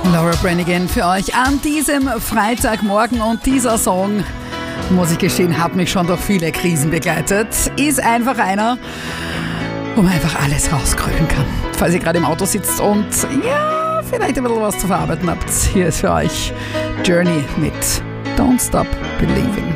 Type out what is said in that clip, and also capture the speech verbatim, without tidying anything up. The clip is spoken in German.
Laura Branigan für euch an diesem Freitagmorgen, und dieser Song, muss ich gestehen, hat mich schon durch viele Krisen begleitet. Ist einfach einer, wo man einfach alles rauskrölen kann. Falls ihr gerade im Auto sitzt und ja, vielleicht ein bisschen was zu verarbeiten habt, hier ist für euch Journey mit Don't Stop Believing.